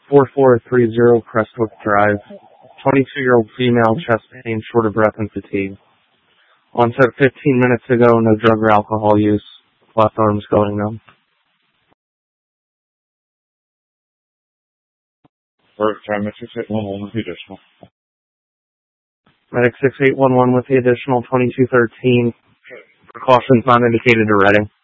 4430 Crestwood Drive. 22-year-old female, chest pain, short of breath, and fatigue. Onset 15 minutes ago, no drug or alcohol use. Left arm's going numb. Medic 6811 with the additional. Medic 6811 with the additional 2213. Precautions not indicated to Reading.